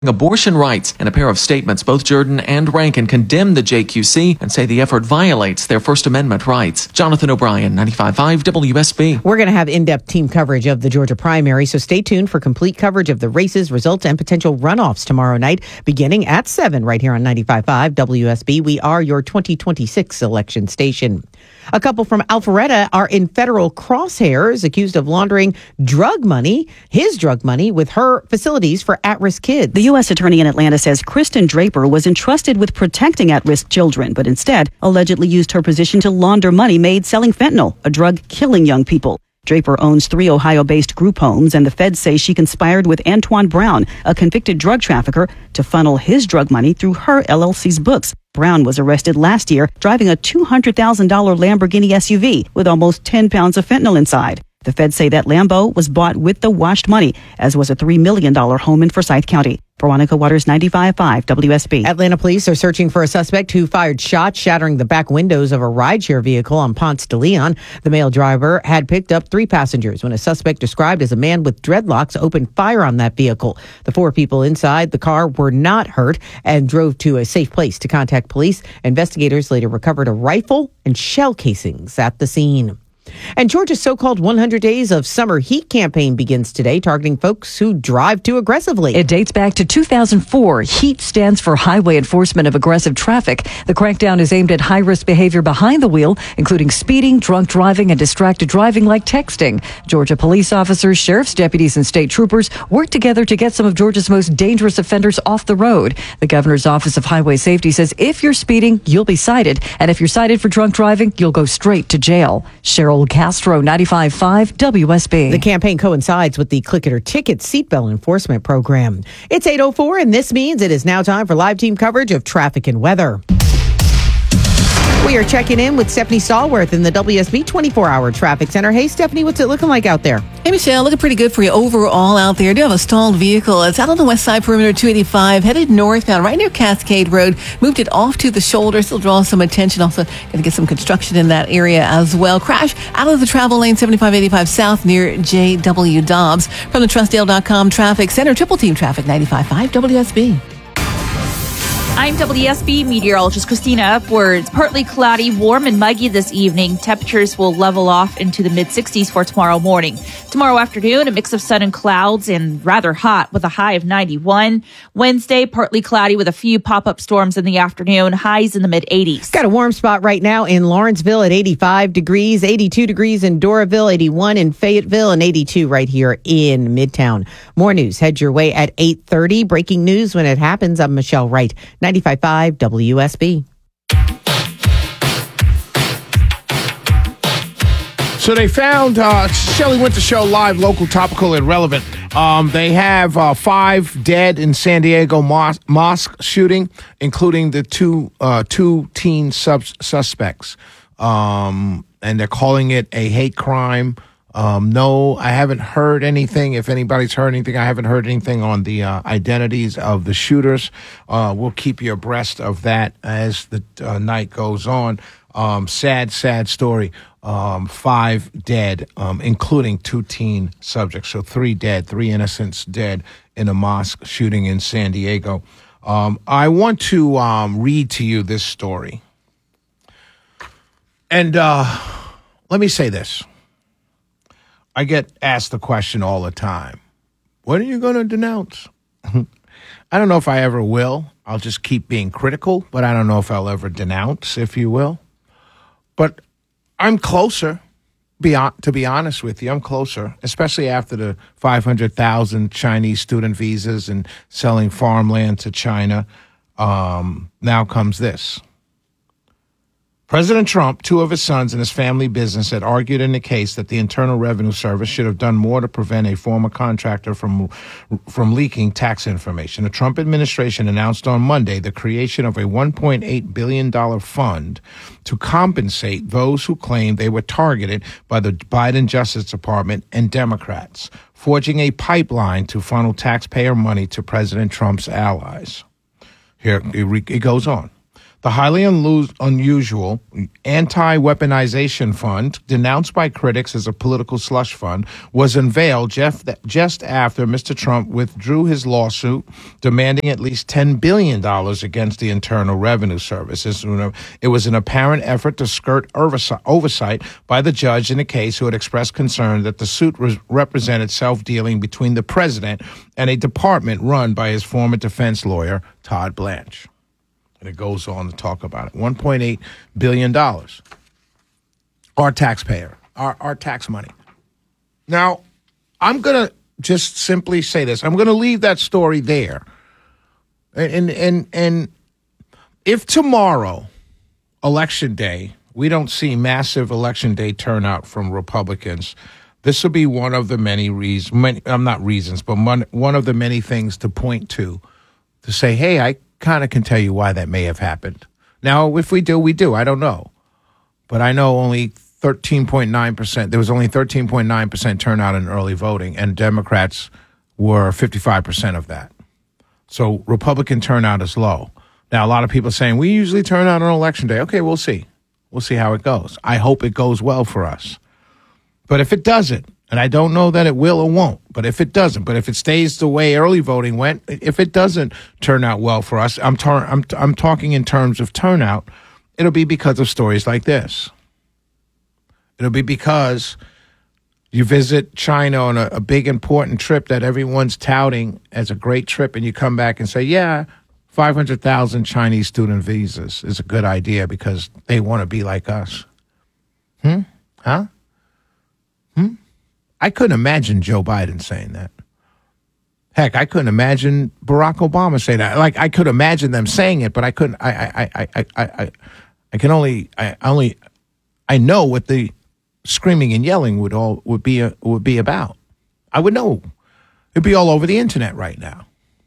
abortion rights. In a pair of statements, both Jordan and Rankin condemned the JQC and say the effort violates their First Amendment rights. Jonathan O'Brien, 95.5 WSB. We're going to have in-depth team coverage of the Georgia primary, so stay tuned for complete coverage of the races, results, and potential runoffs tomorrow night, beginning at 7 right here on 95.5 WSB. We are your 2026 election station. A couple from Alpharetta are in federal crosshairs, accused of laundering his drug money, with her facilities for at-risk kids. The U.S. Attorney in Atlanta says Kristen Draper was entrusted with protecting at-risk children, but instead allegedly used her position to launder money made selling fentanyl, a drug killing young people. Draper owns 3 Ohio-based group homes, and the feds say she conspired with Antoine Brown, a convicted drug trafficker, to funnel his drug money through her LLC's books. Brown was arrested last year driving a $200,000 Lamborghini SUV with almost 10 pounds of fentanyl inside. The feds say that Lambo was bought with the washed money, as was a $3 million home in Forsyth County. Veronica Waters, 95.5 WSB. Atlanta police are searching for a suspect who fired shots shattering the back windows of a rideshare vehicle on Ponce de Leon. The male driver had picked up 3 passengers when a suspect described as a man with dreadlocks opened fire on that vehicle. The 4 people inside the car were not hurt and drove to a safe place to contact police. Investigators later recovered a rifle and shell casings at the scene. And Georgia's so-called 100 Days of Summer Heat campaign begins today, targeting folks who drive too aggressively. It dates back to 2004. HEAT stands for Highway Enforcement of Aggressive Traffic. The crackdown is aimed at high-risk behavior behind the wheel, including speeding, drunk driving, and distracted driving like texting. Georgia police officers, sheriff's deputies, and state troopers work together to get some of Georgia's most dangerous offenders off the road. The governor's Office of Highway Safety says if you're speeding, you'll be cited. And if you're cited for drunk driving, you'll go straight to jail. Cheryl Castro, 95.5 WSB. The campaign coincides with the Click It or Ticket seatbelt enforcement program. It's 8:04, and this means it is now time for live team coverage of traffic and weather. We are checking in with Stephanie Stallworth in the WSB 24-hour traffic center. Hey, Stephanie, what's it looking like out there? Hey, Michelle, looking pretty good for you overall out there. Do have a stalled vehicle. It's out on the west side perimeter 285, headed northbound right near Cascade Road. Moved it off to the shoulder, still draws some attention. Also going to get some construction in that area as well. Crash out of the travel lane 7585 south near J.W. Dobbs. From the TrustDale.com Traffic Center, Triple Team Traffic 95.5 WSB. I'm WSB meteorologist Christina Upwards. Partly cloudy, warm and muggy this evening. Temperatures will level off into the mid-60s for tomorrow morning. Tomorrow afternoon, a mix of sun and clouds and rather hot with a high of 91. Wednesday, partly cloudy with a few pop-up storms in the afternoon. Highs in the mid-80s. Got a warm spot right now in Lawrenceville at 85 degrees, 82 degrees in Doraville, 81 in Fayetteville, and 82 right here in Midtown. More news. Head your way at 8:30. Breaking news when it happens. I'm Michelle Wright. 95.5 WSB. So they found Shelley Winter Show live, local, topical, and relevant. They have 5 dead in San Diego mosque shooting, including the two teen suspects. And they're calling it a hate crime. No, I haven't heard anything. If anybody's heard anything, I haven't heard anything on the identities of the shooters. We'll keep you abreast of that as the night goes on. Sad story. 5 dead, including 2 teen subjects. So 3 dead, 3 innocents dead in a mosque shooting in San Diego. I want to read to you this story. And let me say this. I get asked the question all the time, what are you going to denounce? I don't know if I ever will. I'll just keep being critical, but I don't know if I'll ever denounce, if you will. But I'm closer, to be honest with you. I'm closer, especially after the 500,000 Chinese student visas and selling farmland to China. Now comes this. President Trump, 2 of his sons and his family business had argued in the case that the Internal Revenue Service should have done more to prevent a former contractor from leaking tax information. The Trump administration announced on Monday the creation of a $1.8 billion fund to compensate those who claimed they were targeted by the Biden Justice Department and Democrats, forging a pipeline to funnel taxpayer money to President Trump's allies. Here it goes on. The highly unusual anti-weaponization fund, denounced by critics as a political slush fund, was unveiled just after Mr. Trump withdrew his lawsuit demanding at least $10 billion against the Internal Revenue Service. It was an apparent effort to skirt oversight by the judge in the case, who had expressed concern that the suit represented self-dealing between the president and a department run by his former defense lawyer, Todd Blanche. And it goes on to talk about it. $1.8 billion. Our taxpayer, our tax money. Now, I'm going to just simply say this. I'm going to leave that story there. And if tomorrow, Election Day, we don't see massive Election Day turnout from Republicans, this will be one of the many reasons, not reasons, but one of the many things to point to say, hey, I kind of can tell you why that may have happened. Now, if we do, we do. I don't know. But I know only 13.9%. There was only 13.9% turnout in early voting, and Democrats were 55% of that. So Republican turnout is low. Now, a lot of people are saying, we usually turn out on Election Day. Okay, we'll see. We'll see how it goes. I hope it goes well for us. But if it doesn't, and I don't know that it will or won't, but if it doesn't, but if it stays the way early voting went, if it doesn't turn out well for us, I'm talking in terms of turnout, it'll be because of stories like this. It'll be because you visit China on a big important trip that everyone's touting as a great trip, and you come back and say, yeah, 500,000 Chinese student visas is a good idea because they want to be like us. Huh? I couldn't imagine Joe Biden saying that. Heck, I couldn't imagine Barack Obama saying that. Like, I could imagine them saying it, but I couldn't. I know what the screaming and yelling would be about. I would know. It'd be all over the internet right now.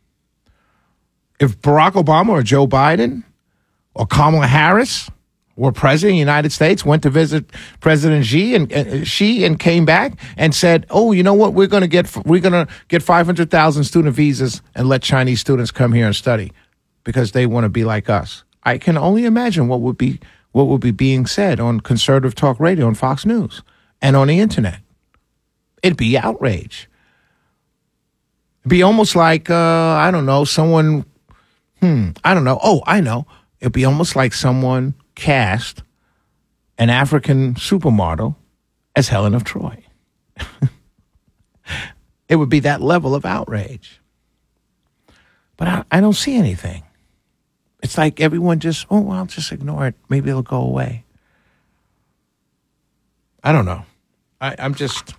If Barack Obama or Joe Biden or Kamala Harris were president of the United States, went to visit President Xi and came back and said, "Oh, you know what? We're going to get 500,000 student visas and let Chinese students come here and study because they want to be like us." I can only imagine what would be being said on conservative talk radio, on Fox News, and on the internet. It'd be outrage. It'd be almost like I don't know, someone. I don't know. Oh, I know. It'd be almost like someone cast an African supermodel as Helen of Troy. It would be that level of outrage. But I don't see anything. It's like everyone just, I'll just ignore it. Maybe it'll go away. I don't know. I'm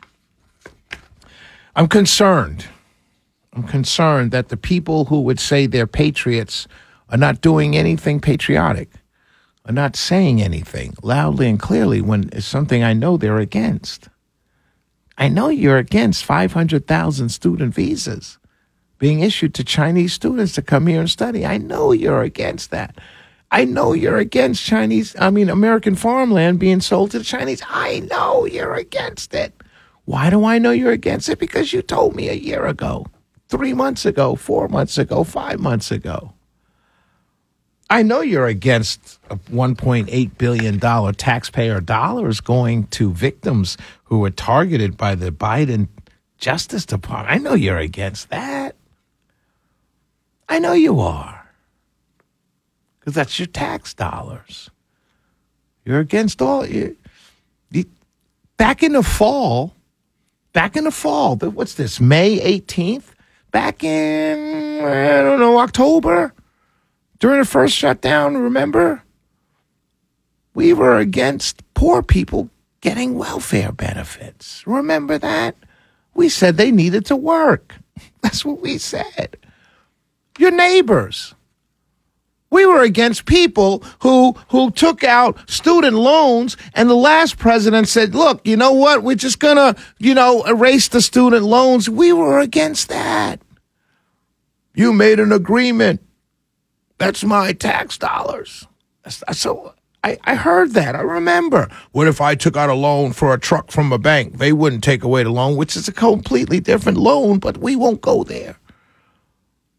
concerned. I'm concerned that the people who would say they're patriots are not doing anything patriotic, are not saying anything loudly and clearly when it's something I know they're against. I know you're against 500,000 student visas being issued to Chinese students to come here and study. I know you're against that. I know you're against American farmland being sold to the Chinese. I know you're against it. Why do I know you're against it? Because you told me a year ago, 3 months ago, 4 months ago, 5 months ago. I know you're against a $1.8 billion taxpayer dollars going to victims who were targeted by the Biden Justice Department. I know you're against that. I know you are. Because that's your tax dollars. You're against all. Back in the fall, what's this, May 18th? Back in, October? During the first shutdown, remember? We were against poor people getting welfare benefits. Remember that? We said they needed to work. That's what we said. Your neighbors. We were against people who took out student loans, and the last president said, look, you know what? We're just going to, erase the student loans. We were against that. You made an agreement. That's my tax dollars. So I heard that. I remember. What if I took out a loan for a truck from a bank? They wouldn't take away the loan, which is a completely different loan, but we won't go there.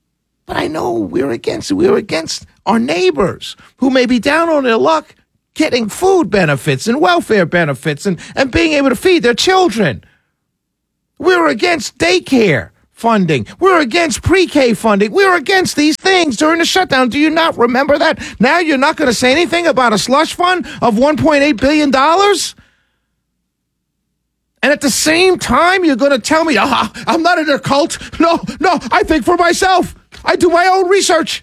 But I know we're against it. We're against our neighbors who may be down on their luck getting food benefits and welfare benefits and being able to feed their children. We're against daycare funding. We're against pre-K funding. We're against these things during the shutdown. Do you not remember that? Now you're not going to say anything about a slush fund of $1.8 billion? And at the same time, you're going to tell me, I'm not in a cult. No, I think for myself. I do my own research.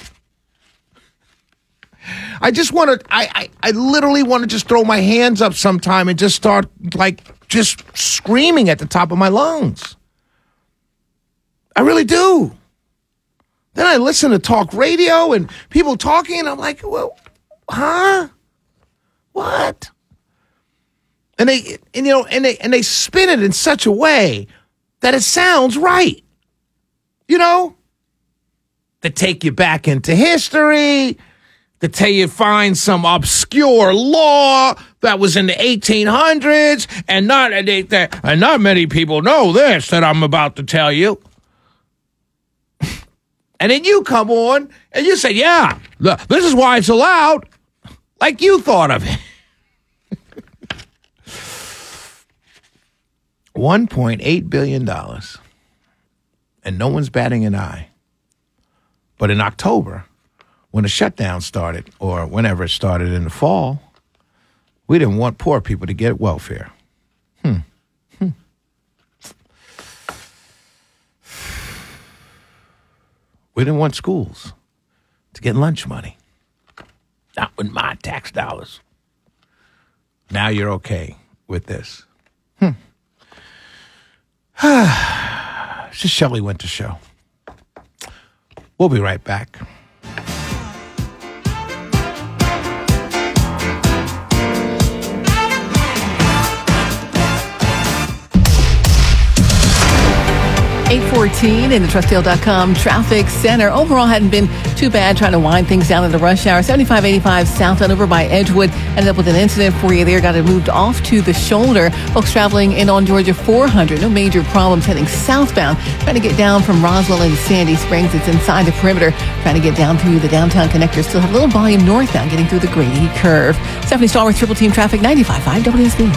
I just want to, I literally want to just throw my hands up sometime and just start, just screaming at the top of my lungs. I really do. Then I listen to talk radio and people talking, and I'm like, well, huh? What? And they spin it in such a way that it sounds right. You know? They take you back into history. They tell you find some obscure law that was in the 1800s, and not many people know this that I'm about to tell you. And then you come on and you say, yeah, this is why it's allowed, like you thought of it. $1.8 billion. And no one's batting an eye. But in October, when the shutdown started, or whenever it started in the fall, we didn't want poor people to get welfare. We didn't want schools to get lunch money. Not with my tax dollars. Now you're okay with this. It's just Shelley Winter Show. We'll be right back. .814 in the Trustdale.com traffic center. Overall, hadn't been too bad trying to wind things down in the rush hour. 7585 southbound over by Edgewood. Ended up with an incident for you there. Got it moved off to the shoulder. Folks traveling in on Georgia 400. No major problems heading southbound. Trying to get down from Roswell into Sandy Springs. It's inside the perimeter. Trying to get down through the downtown connector. Still have a little volume northbound getting through the Grady Curve. Stephanie Stallworth, Triple Team Traffic, 95.5 WSB.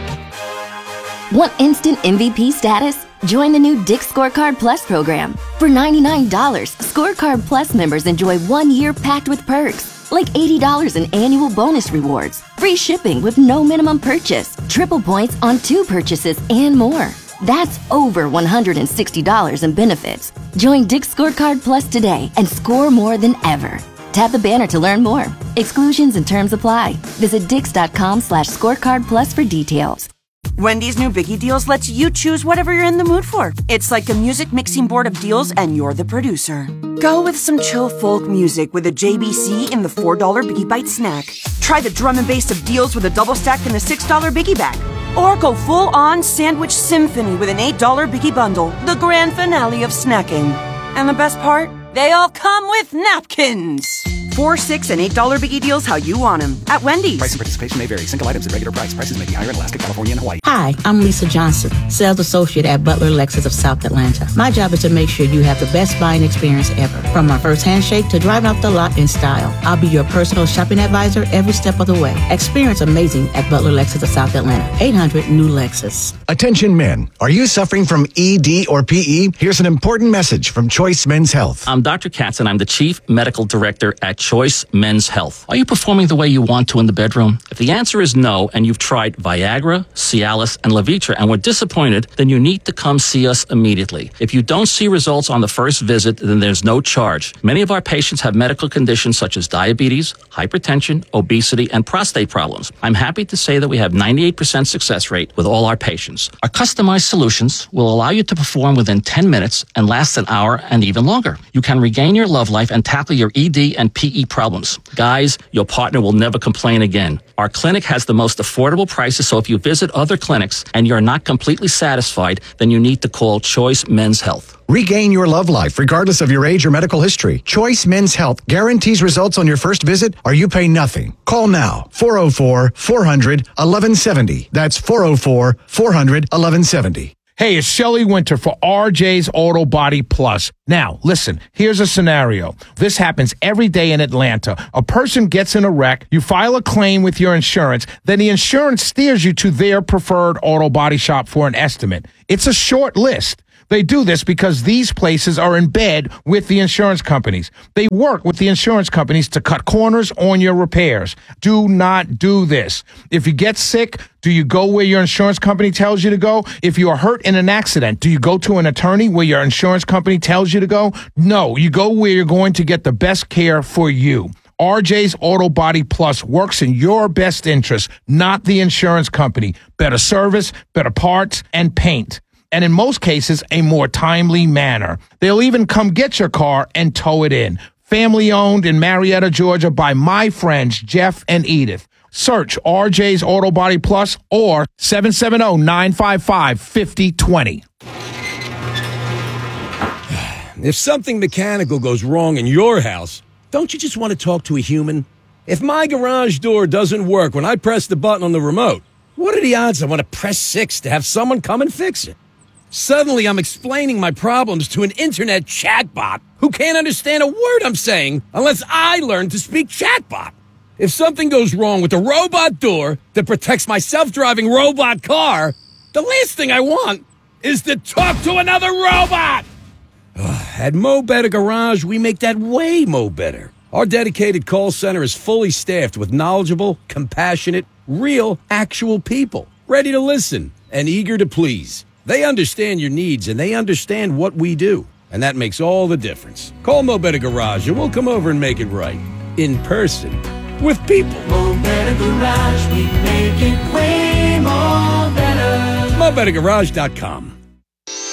Want instant MVP status? Join the new Dick's Scorecard Plus program. For $99, Scorecard Plus members enjoy 1 year packed with perks, like $80 in annual bonus rewards, free shipping with no minimum purchase, triple points on 2 purchases, and more. That's over $160 in benefits. Join Dick's Scorecard Plus today and score more than ever. Tap the banner to learn more. Exclusions and terms apply. Visit Dix.com/scorecard plus for details. Wendy's new Biggie Deals lets you choose whatever you're in the mood for. It's like a music mixing board of deals, and you're the producer. Go with some chill folk music with a JBC in the $4 Biggie Bite snack. Try the drum and bass of deals with a double stack in the $6 Biggie bag. Or go full-on sandwich symphony with an $8 Biggie bundle, the grand finale of snacking. And the best part? They all come with napkins. $4, $6, and $8 Biggie Deals how you want them at Wendy's. Price and participation may vary. Single items at regular price. Prices may be higher in Alaska, California, and Hawaii. Hi, I'm Lisa Johnson, sales associate at Butler Lexus of South Atlanta. My job is to make sure you have the best buying experience ever. From my first handshake to driving off the lot in style. I'll be your personal shopping advisor every step of the way. Experience amazing at Butler Lexus of South Atlanta. 800 New Lexus. Attention men. Are you suffering from ED or PE? Here's an important message from Choice Men's Health. I'm Dr. Katz, and I'm the Chief Medical Director at Choice Men's Health. Are you performing the way you want to in the bedroom? If the answer is no, and you've tried Viagra, Cialis, and Levitra and were disappointed, then you need to come see us immediately. If you don't see results on the first visit, then there's no charge. Many of our patients have medical conditions such as diabetes, hypertension, obesity, and prostate problems. I'm happy to say that we have 98% success rate with all our patients. Our customized solutions will allow you to perform within 10 minutes and last an hour and even longer. You can regain your love life and tackle your ED and PE problems. Guys, your partner will never complain again. Our clinic has the most affordable prices, so if you visit other clinics and you're not completely satisfied, then you need to call Choice Men's Health. Regain your love life regardless of your age or medical history. Choice Men's Health guarantees results on your first visit or you pay nothing. Call now. 404-400-1170. That's 404-400-1170. Hey, it's Shelley Winter for RJ's Auto Body Plus. Now, listen, here's a scenario. This happens every day in Atlanta. A person gets in a wreck, you file a claim with your insurance, then the insurance steers you to their preferred auto body shop for an estimate. It's a short list. They do this because these places are in bed with the insurance companies. They work with the insurance companies to cut corners on your repairs. Do not do this. If you get sick, do you go where your insurance company tells you to go? If you are hurt in an accident, do you go to an attorney where your insurance company tells you to go? No, you go where you're going to get the best care for you. RJ's Auto Body Plus works in your best interest, not the insurance company. Better service, better parts, and paint. And in most cases, a more timely manner. They'll even come get your car and tow it in. Family owned in Marietta, Georgia by my friends Jeff and Edith. Search RJ's Auto Body Plus or 770-955-5020. If something mechanical goes wrong in your house, don't you just want to talk to a human? If my garage door doesn't work when I press the button on the remote, what are the odds I want to press 6 to have someone come and fix it? Suddenly, I'm explaining my problems to an internet chatbot who can't understand a word I'm saying unless I learn to speak chatbot. If something goes wrong with the robot door that protects my self-driving robot car, the last thing I want is to talk to another robot. At Mo Better Garage, we make that way mo better. Our dedicated call center is fully staffed with knowledgeable, compassionate, real, actual people, ready to listen and eager to please. They understand your needs, and they understand what we do, and that makes all the difference. Call Mo Better Garage, and we'll come over and make it right. In person. With people. Mo Better Garage, we make it way more better. MoBetterGarage.com.